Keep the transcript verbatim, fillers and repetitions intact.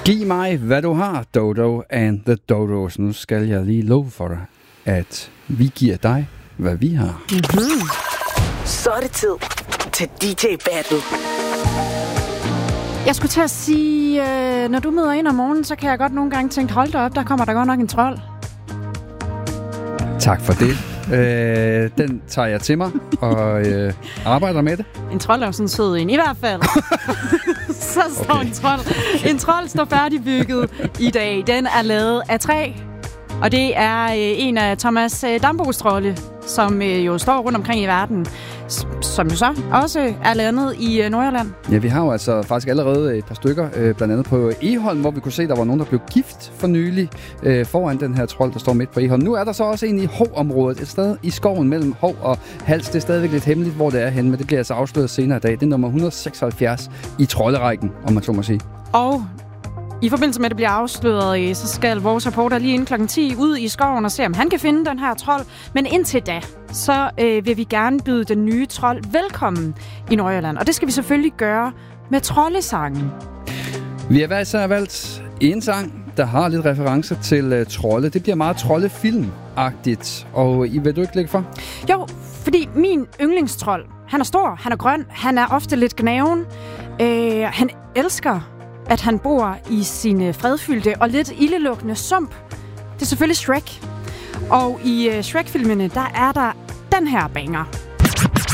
Giv mig, hvad du har, Dodo and the Dodos. Nu skal jeg lige love for dig, at vi giver dig, hvad vi har. Mm-hmm. Så er det tid til D J Battle. Jeg skulle til at sige, øh, når du møder ind om morgenen, så kan jeg godt nogle gange tænke, hold da op, der kommer der godt nok en trold. Tak for det. Øh, den tager jeg til mig og øh, arbejder med det. En trold er jo sådan sød en, i hvert fald. Så står okay. en trold. En trold står færdigbygget i dag. Den er lavet af træ. Og det er øh, en af Thomas øh, Dambos trolde, som øh, jo står rundt omkring i verden, s- som jo så også er landet i øh, Nordjylland. Ja, vi har jo altså faktisk allerede et par stykker, øh, blandt andet på Egholm, hvor vi kunne se, der var nogen, der blev gift for nylig øh, foran den her trold, der står midt på Egholm. Nu er der så også en i Hov-området, et sted i skoven mellem Hov og Hals. Det er stadigvæk lidt hemmeligt, hvor det er henne, men det bliver altså afsløret senere i dag. Det er nummer et hundrede seksoghalvfjerds i trolderækken, om man så må sige. Og i forbindelse med, at det bliver afsløret, så skal vores reporter lige inden klokken ti ud i skoven og se, om han kan finde den her trold. Men indtil da, så øh, vil vi gerne byde den nye trold velkommen i Nordjylland. Og det skal vi selvfølgelig gøre med troldesangen. Vi har hver især valgt en sang, der har lidt referencer til uh, trolde. Det bliver meget troldefilm-agtigt. Og I vil du ikke lægge for? Jo, fordi min yndlingstrold, han er stor, han er grøn, han er ofte lidt gnaven. Øh, han elsker at han bor i sin fredfyldte og lidt ildelugtende sump. Det er selvfølgelig Shrek. Og i uh, Shrek-filmene, der er der den her banger.